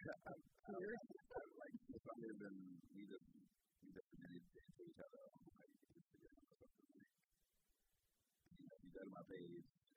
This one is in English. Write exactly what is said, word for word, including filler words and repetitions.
I, I, I, like, for some reason, we just, we just did it to each other. Like, Instagram or something. Like, you know, you go to my page,